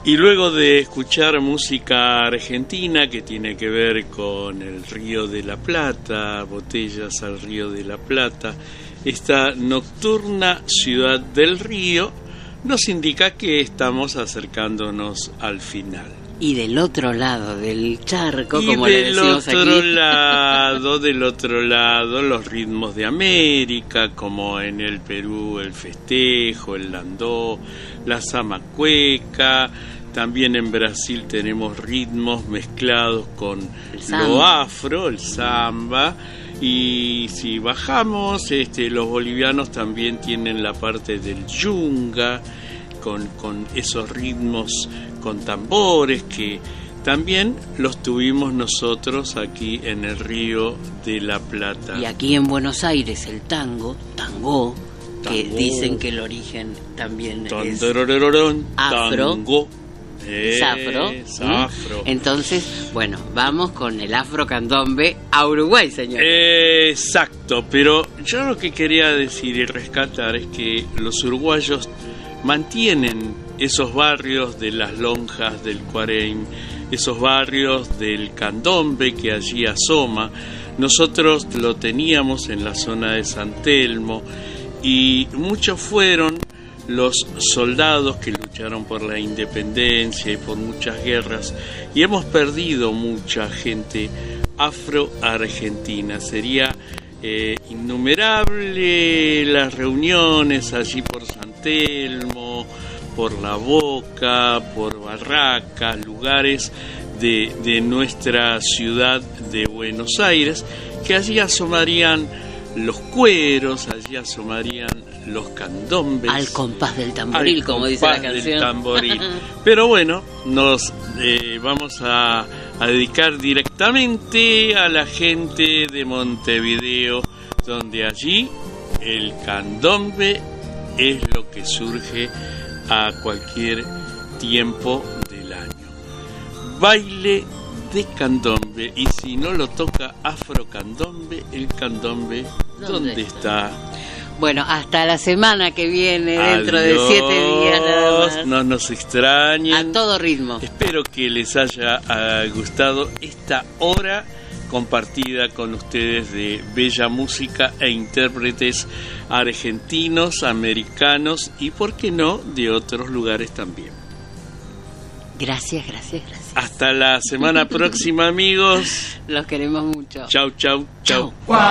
Y luego de escuchar música argentina que tiene que ver con el Río de la Plata, Botellas al Río de la Plata, esta nocturna ciudad del río nos indica que estamos acercándonos al final. Y del otro lado del charco, como le decimos aquí. Del otro lado, los ritmos de América, como en el Perú el festejo, el landó, la zamacueca. También en Brasil tenemos ritmos mezclados con lo afro, el samba. Y si bajamos, los bolivianos también tienen la parte del yunga, con esos ritmos con tambores que también los tuvimos nosotros aquí en el Río de la Plata. Y aquí en Buenos Aires el tango, que dicen que el origen también es afro. Tango. Afro. Entonces, bueno, vamos con el afrocandombe a Uruguay, señor. Exacto, pero yo lo que quería decir y rescatar es que los uruguayos mantienen esos barrios de las lonjas del Cuareim, esos barrios del candombe que allí asoma. Nosotros lo teníamos en la zona de San Telmo y muchos fueron los soldados que lucharon por la independencia y por muchas guerras, y hemos perdido mucha gente afro-argentina. Sería innumerable las reuniones allí por San Telmo, por La Boca, por Barracas, lugares de nuestra ciudad de Buenos Aires, que allí asomarían los cueros, allí asomarían los candombes. Al compás del tamboril, como dice la canción. Del tamboril. Pero bueno, nos vamos a dedicar directamente a la gente de Montevideo, donde allí el candombe es lo que surge a cualquier tiempo del año. Baile de candombe, y si no lo toca afrocandombe, el candombe, ¿dónde está? Bueno, hasta la semana que viene, dentro de 7 días nada más. No nos extrañen. A todo ritmo. Espero que les haya gustado esta hora compartida con ustedes de bella música e intérpretes argentinos, americanos y, por qué no, de otros lugares también. Gracias. Hasta la semana próxima, amigos. Los queremos mucho. Chau.